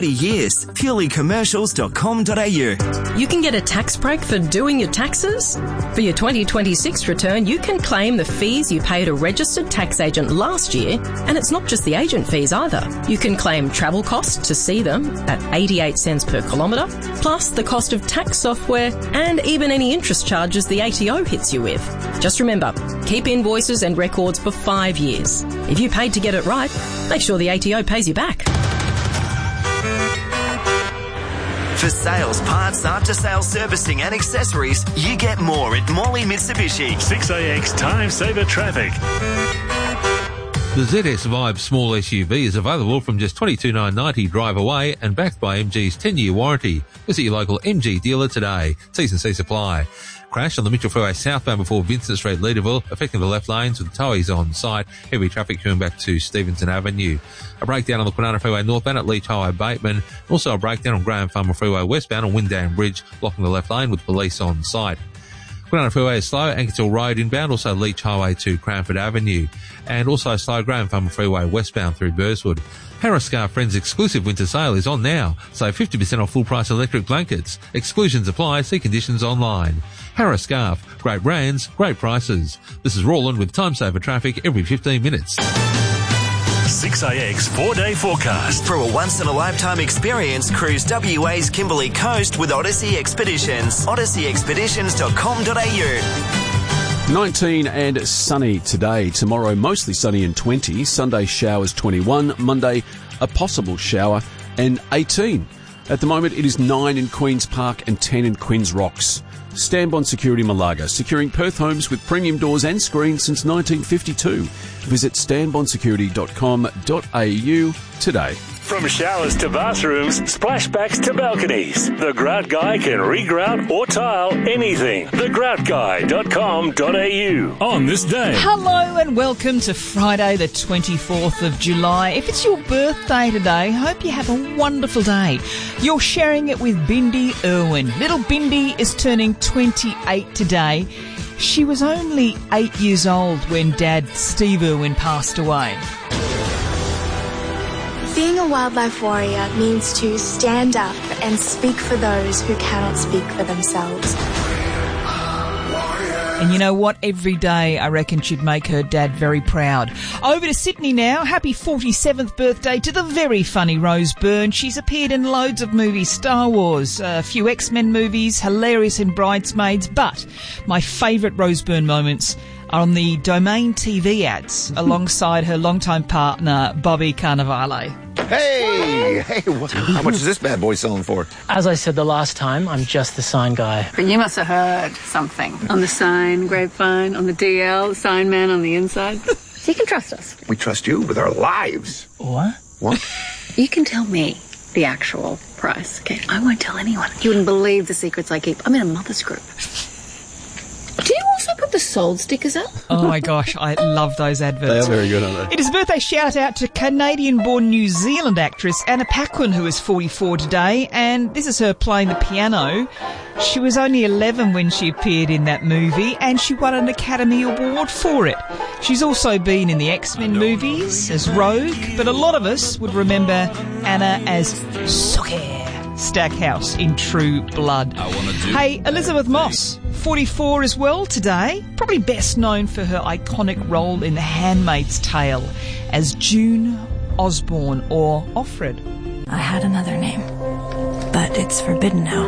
years. Purelycommercials.com.au. You can get a tax break for doing your taxes. For your 2026 return, you can claim the fees you paid a registered tax agent last year, and it's not just the agent fees either. You can claim travel costs to see them at 88 cents per kilometre, plus the cost of tax software and even any interest charges the ATO hits you with. Just remember, keep invoices and records for 5 years. If you paid to get it right, make sure the ATO pays you back. For sales, parts, after-sales servicing and accessories, you get more at Morley Mitsubishi. 6AX Time Saver Traffic. The ZS Vibe small SUV is available from just $22,990 drive away and backed by MG's 10-year warranty. Visit your local MG dealer today. T&C supply. Crash on the Mitchell Freeway southbound before Vincent Street, Leederville, affecting the left lanes with towies on site. Heavy traffic coming back to Stevenson Avenue. A breakdown on the Kwinana Freeway northbound at Leach Highway Bateman. Also a breakdown on Graham Farmer Freeway westbound on Windham Bridge, blocking the left lane with police on site. Kwinana Freeway is slow, Ankersville Road inbound, also Leach Highway to Cranford Avenue. And also slow Graham Farmer Freeway westbound through Burswood. Harris Scarf Friends exclusive winter sale is on now. Save 50% off full price electric blankets. Exclusions apply, see conditions online. Harris Scarf, great brands, great prices. This is Roland with Time Saver Traffic every 15 minutes. 6AX 4-day forecast. For a once-in-a-lifetime experience, cruise WA's Kimberley Coast with Odyssey Expeditions. odysseyexpeditions.com.au. 19 and sunny today. Tomorrow, mostly sunny and 20. Sunday, showers 21. Monday, a possible shower and 18. At the moment, it is 9 in Queen's Park and 10 in Queen's Rocks. Stanbon Security Malaga, securing Perth homes with premium doors and screens since 1952. Visit stanbonsecurity.com.au today. From showers to bathrooms, splashbacks to balconies, the Grout Guy can regrout or tile anything. thegroutguy.com.au. On this day. Hello and welcome to Friday the 24th of July. If it's your birthday today, hope you have a wonderful day. You're sharing it with Bindi Irwin. Little Bindi is turning 28 today. She was only 8 years old when Dad, Steve Irwin, passed away. Being a wildlife warrior means to stand up and speak for those who cannot speak for themselves. And you know what? Every day, I reckon she'd make her dad very proud. Over to Sydney now. Happy 47th birthday to the very funny Rose Byrne. She's appeared in loads of movies, Star Wars, a few X-Men movies, hilarious in Bridesmaids. But my favourite Rose Byrne moments are on the Domain TV ads alongside her longtime partner, Bobby Cannavale. Hey, how much is this bad boy selling for? As I said the last time, I'm just the sign guy. But you must have heard something on the sign, grapevine, on the DL, sign man on the inside. You can trust us. We trust you with our lives. What? What? You can tell me the actual price, okay? I won't tell anyone. You wouldn't believe the secrets I keep. I'm in a mother's group. Do you also put the sold stickers up? Oh my gosh, I love those adverts. They are very good, aren't they? It is a birthday shout out to Canadian-born New Zealand actress Anna Paquin, who is 44 today, and this is her playing the piano. She was only 11 when she appeared in that movie, and she won an Academy Award for it. She's also been in the X-Men movies as Rogue, but a lot of us would remember Anna as Sookie Stackhouse in True Blood. Hey, Elizabeth Moss, 44 as well today, probably best known for her iconic role in The Handmaid's Tale as June Osborne or Offred. I had another name, but it's forbidden now.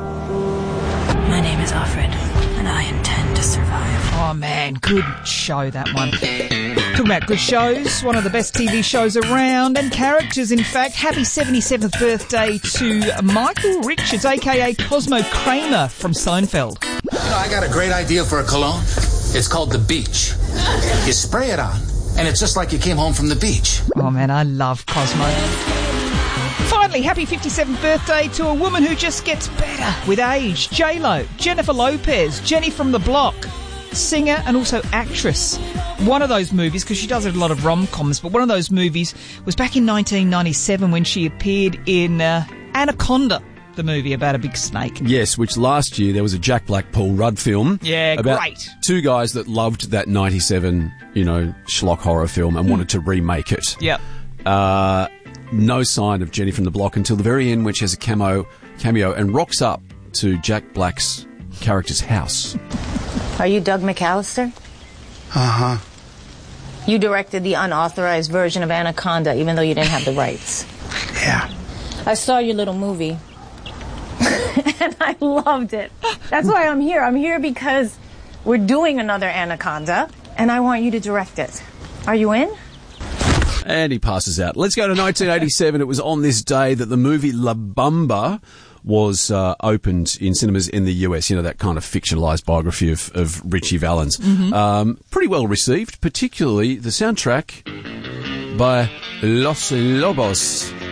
My name is Offred, and I intend to survive. Oh man, good show that one. Talking about good shows, one of the best TV shows around, and characters in fact. Happy 77th birthday to Michael Richards, aka Cosmo Kramer from Seinfeld. You know, I got a great idea for a cologne. It's called The Beach. You spray it on, and it's just like you came home from the beach. Oh man, I love Cosmo. Finally, happy 57th birthday to a woman who just gets better with age. J-Lo, Jennifer Lopez, Jenny from the Block, singer and also actress. One of those movies, because she does a lot of rom-coms, but one of those movies was back in 1997 when she appeared in Anaconda, the movie about a big snake. Yes, which last year there was a Jack Black, Paul Rudd film. Yeah, about great. Two guys that loved that 97, schlock horror film and wanted to remake it. Yep. no sign of Jenny from the Block until the very end, when she has a cameo and rocks up to Jack Black's character's house. Are you Doug McAllister? Uh-huh. You directed the unauthorized version of Anaconda, even though you didn't have the rights. Yeah. I saw your little movie, and I loved it. That's why I'm here. I'm here because we're doing another Anaconda, and I want you to direct it. Are you in? And he passes out. Let's go to 1987. It was on this day that the movie La Bamba was opened in cinemas in the US. You know, that kind of fictionalised biography of Richie Valens. Pretty well received, particularly the soundtrack by Los Lobos.